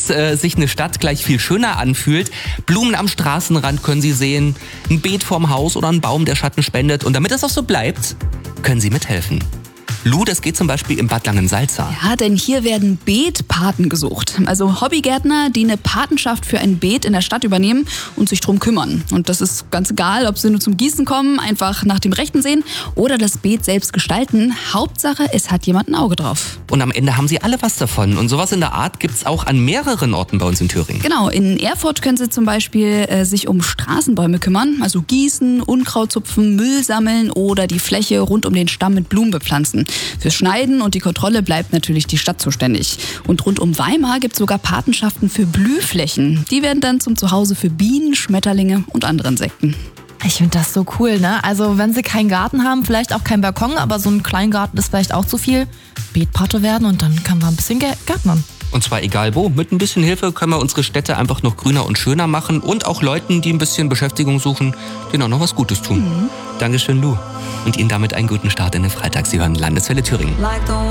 sich eine Stadt gleich viel schöner anfühlt. Blumen am Straßenrand können Sie sehen, ein Beet vorm Haus oder ein Baum, der Schatten spendet. Und damit es auch so bleibt, können Sie mithelfen. Lou, das geht zum Beispiel im Bad Langensalza. Ja, denn hier werden Beetpaten gesucht. Also Hobbygärtner, die eine Patenschaft für ein Beet in der Stadt übernehmen und sich drum kümmern. Und das ist ganz egal, ob sie nur zum Gießen kommen, einfach nach dem Rechten sehen oder das Beet selbst gestalten. Hauptsache, es hat jemand ein Auge drauf. Und am Ende haben Sie alle was davon. Und sowas in der Art gibt's auch an mehreren Orten bei uns in Thüringen. Genau, in Erfurt können sie zum Beispiel sich um Straßenbäume kümmern. Also gießen, Unkraut zupfen, Müll sammeln oder die Fläche rund um den Stamm mit Blumen bepflanzen. Fürs Schneiden und die Kontrolle bleibt natürlich die Stadt zuständig. Und rund um Weimar gibt es sogar Patenschaften für Blühflächen. Die werden dann zum Zuhause für Bienen, Schmetterlinge und andere Insekten. Ich finde das so cool, ne? Also wenn sie keinen Garten haben, vielleicht auch keinen Balkon, aber so ein Kleingarten ist vielleicht auch zu viel. Beetpate werden und dann kann man ein bisschen gärtnern. Und zwar egal wo. Mit ein bisschen Hilfe können wir unsere Städte einfach noch grüner und schöner machen und auch Leuten, die ein bisschen Beschäftigung suchen, denen auch noch was Gutes tun. Dankeschön, Lou. Und Ihnen damit einen guten Start in den Freitag. Sie hören Landeswelle Thüringen.